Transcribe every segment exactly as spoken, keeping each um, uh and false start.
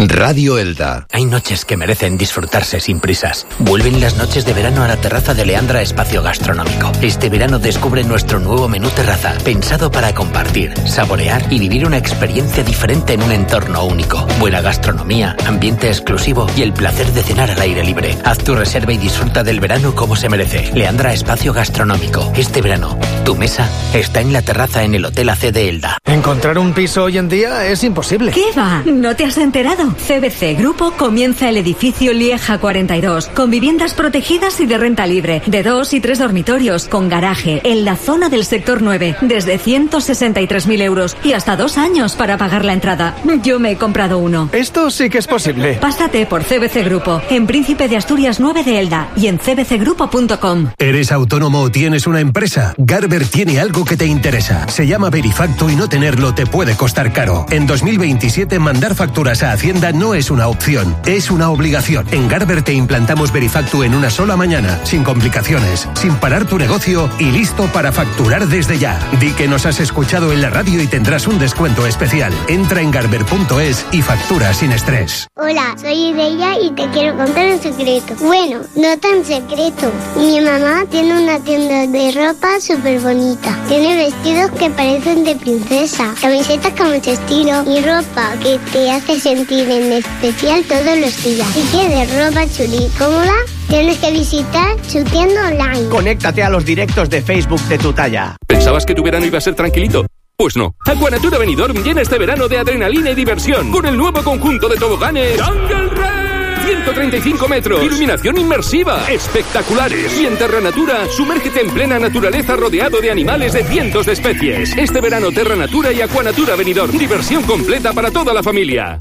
Radio Elda. Hay noches que merecen disfrutarse sin prisas. Vuelven las noches de verano a la terraza de Leandra Espacio Gastronómico. Este verano descubre nuestro nuevo menú terraza, pensado para compartir, saborear y vivir una experiencia diferente en un entorno único. Buena gastronomía, ambiente exclusivo y el placer de cenar al aire libre. Haz tu reserva y disfruta del verano como se merece. Leandra Espacio Gastronómico. Este verano, tu mesa está en la terraza en el Hotel A C de Elda. Encontrar un piso hoy en día es imposible. ¿Qué va? ¿No te has enterado? C B C Grupo comienza el edificio Lieja cuarenta y dos, con viviendas protegidas y de renta libre, de dos y tres dormitorios, con garaje, en la zona del sector nueve, desde ciento sesenta y tres mil euros y hasta dos años para pagar la entrada. Yo me he comprado uno. Esto sí que es posible. Pásate por C B C Grupo, en Príncipe de Asturias nueve de Elda y en c b c grupo punto com. ¿Eres autónomo o tienes una empresa? Garber tiene algo que te interesa. Se llama Verifacto y no tenerlo te puede costar caro. En dos mil veintisiete, mandar facturas a Hacienda no es una opción, es una obligación. En Garber te implantamos Verifacto en una sola mañana, sin complicaciones, sin parar tu negocio y listo para facturar desde ya. Di que nos has escuchado en la radio y tendrás un descuento especial. Entra en garber punto es y factura sin estrés. Hola, soy Ideya y te quiero contar un secreto. Bueno, no tan secreto. Mi mamá tiene una tienda de ropa súper bonita. Tiene vestidos que parecen de princesa, camisetas con mucho estilo y ropa que te hace sentir en especial todos los días. Si quieres ropa chuli cómoda, tienes que visitar su tienda online. Conéctate a los directos de Facebook de tu talla. ¿Pensabas que tu verano iba a ser tranquilito? Pues no. Aquanatura Benidorm llena este verano de adrenalina y diversión con el nuevo conjunto de toboganes Jungle Race. ciento treinta y cinco metros. Iluminación inmersiva. Espectaculares. Y en Terra Natura, sumérgete en plena naturaleza rodeado de animales de cientos de especies. Este verano Terra Natura y Aquanatura Benidorm. Diversión completa para toda la familia.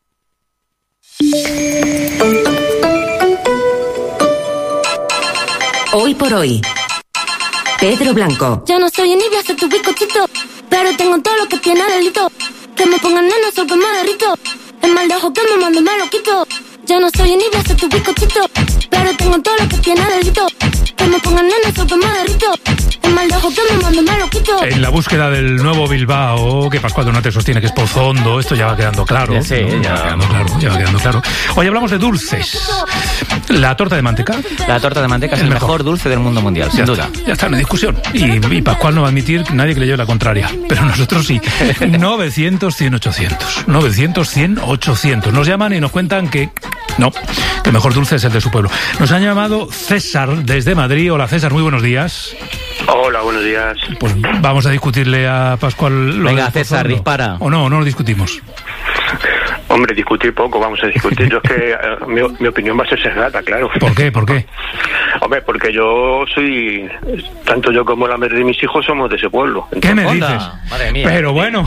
Hoy por hoy, Pedro Blanco. Ya no soy envidia, soy tu bizcochito, pero tengo todo lo que tiene delito. Que me pongan nena, soy que me derrito. El mal de ojo que me mando me lo quito. Ya no soy envidia, soy tu bizcochito, pero tengo todo lo que tiene delito. Que me pongan nena, soy que me derrito. El mal de ojo que me mando me lo quito. En la búsqueda del nuevo Bilbao, que Pascual Donate sostiene que es Pozondo, esto ya va quedando claro. Sí, ¿no? ya. ya va quedando claro, ya va quedando claro. Hoy hablamos de dulces. La torta de manteca. La torta de manteca es el, el mejor. mejor dulce del mundo mundial, sin ya duda. Está, ya está, no hay discusión. Y, y Pascual no va a admitir nadie que le lleve la contraria. Pero nosotros sí. novecientos, cien, ochocientos. novecientos, cien, ochocientos. Nos llaman y nos cuentan que no, que el mejor dulce es el de su pueblo. Nos han llamado César desde Madrid. Hola César, muy buenos días. Hola, buenos días. Pues vamos a discutirle a Pascual lo Venga, del César, Pozondo. dispara. ¿O no? ¿O no lo discutimos? Hombre, discutir poco, vamos a discutir. Yo es que eh, mi, mi opinión va a ser sesgada, claro. ¿Por qué? ¿Por qué? Hombre, porque yo soy, tanto yo como la madre de mis hijos somos de ese pueblo. Entonces, ¿qué me onda, dices? Madre mía. Pero bueno.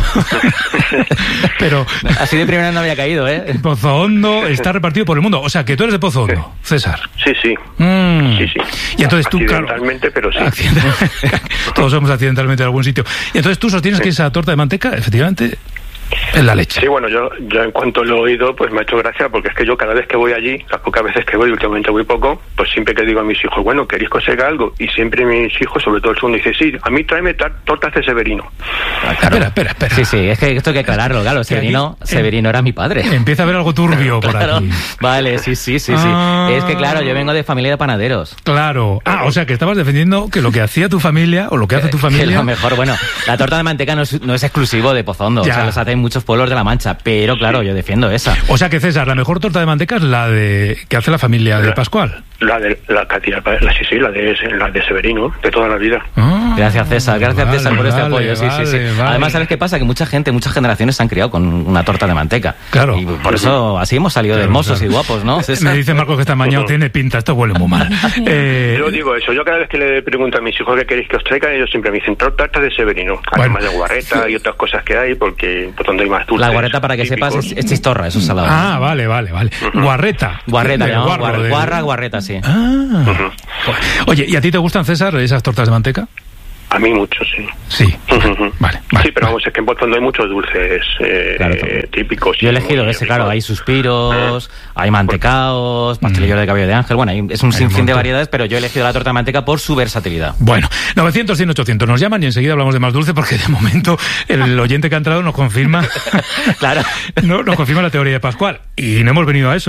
Pero así de primera no había caído, ¿eh? El Pozondo está repartido por el mundo. O sea, que tú eres de Pozondo, sí. César. Sí, sí. Mm. Sí, sí. Y entonces tú, claro. Accidentalmente, pero sí. Accidental... Todos somos accidentalmente en algún sitio. Y entonces tú sostienes sí. que esa torta de manteca, efectivamente, es la leche. Sí, bueno, yo, yo en cuanto lo he oído, pues me ha hecho gracia, porque es que yo cada vez que voy allí, las pocas veces que voy, últimamente voy poco, pues siempre que digo a mis hijos, bueno, ¿queréis que os haga algo? Y siempre mis hijos, sobre todo el segundo, dicen, sí, a mí tráeme tortas de Severino. Ah, claro. Espera, espera, espera. Sí, sí, es que esto hay que aclararlo, claro, Severino, aquí, Severino era mi padre. Empieza a haber algo turbio por claro, aquí. Vale, sí, sí, sí, ah, sí. Es que claro, yo vengo de familia de panaderos. Claro. Ah, o sea, que estabas defendiendo que lo que hacía tu familia, o lo que hace tu familia... Que lo mejor, bueno, la torta de manteca no es, no es exclusivo de Pozondo, ya. O sea, los hacen muchos pueblos de La Mancha, pero claro, sí. Yo defiendo esa. O sea que, César, la mejor torta de manteca es la de que hace la familia la, de Pascual. La de la Katia, la, sí, sí, la de, la de Severino, de toda la vida. Ah, gracias, César, gracias, vale, César, por este vale, apoyo. Sí, vale, sí, sí. Vale. Además, ¿sabes qué pasa? Que mucha gente, muchas generaciones se han criado con una torta de manteca. Claro. Y por eso así hemos salido claro, de hermosos claro. y guapos, ¿no? César? Me dice Marcos que esta mañana tiene pinta, esto huele muy mal. eh... Yo digo eso, yo cada vez que le pregunto a mis hijos qué queréis que os traigan, ellos siempre me dicen tortas de Severino, bueno. además de guarreta y otras cosas que hay, porque por donde hay más dulces. La guarreta, para que típicos. sepas, es, es chistorra, eso es salado. Ah, vale, vale, vale. Uh-huh. Guarreta. Guarreta, de, guarra, guarro, de... guarra, guarreta, sí. Ah. Uh-huh. Oye, ¿y a ti te gustan, César, esas tortas de manteca? A mí mucho, sí. Sí. Uh-huh. Vale, vale. Sí, pero vamos, es que en Pozondo hay muchos dulces eh, claro, eh, típicos. Yo he elegido ese, claro, hay suspiros, ah. hay mantecaos, pastelillos mm. de cabello de ángel, bueno, hay, es un sinfín de variedades, pero yo he elegido la torta de manteca por su versatilidad. Bueno, novecientos, cien, ochocientos nos llaman y enseguida hablamos de más dulce porque de momento el oyente que ha entrado nos confirma, claro, no, nos confirma la teoría de Pascual y no hemos venido a eso.